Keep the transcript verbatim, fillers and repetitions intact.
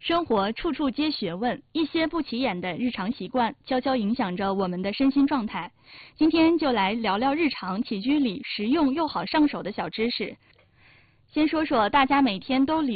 生活处处皆学问，一些不起眼的日常习惯，悄悄影响着我们的身心状态。今天就来聊聊日常起居里实用又好上手的小知识。先说说大家每天都离